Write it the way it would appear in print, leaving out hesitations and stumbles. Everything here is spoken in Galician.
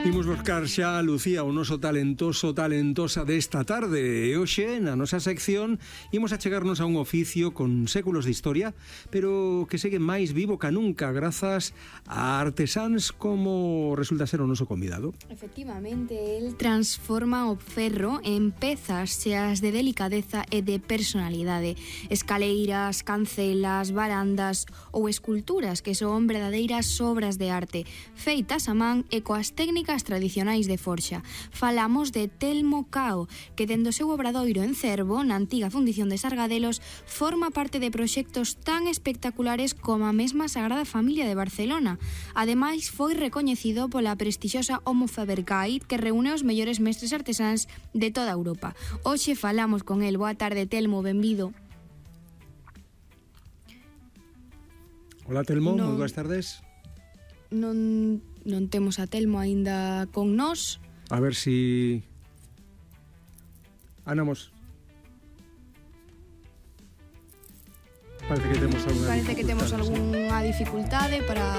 Imos buscar xa a Lucía, o noso talentosa desta tarde. E hoxe, na nosa sección, imos a chegarnos a un oficio con séculos de historia, pero que segue máis vivo ca nunca, grazas a artesáns como resulta ser o noso convidado. Efectivamente, el transforma o ferro en pezas xeas de delicadeza e de personalidade. Escaleiras, cancelas, barandas ou esculturas que son verdadeiras obras de arte, feitas a man e coas técnicas tradicionais de forxa. Falamos de Telmo Cao, que dende o seu obradoiro en Cervo, na antiga fundición de Sargadelos, forma parte de proxectos tan espectaculares como a mesma Sagrada Familia de Barcelona. Ademais, foi recoñecido pola prestixiosa Homo Faber Guide, que reúne os mellores mestres artesáns de toda Europa. Hoxe falamos con el. Boa tarde, Telmo, benvido. Hola, Telmo, moi boas tardes. Non temos a Telmo aínda con nós. A ver si... Anamos. Parece que temos algunha dificultade dificultade para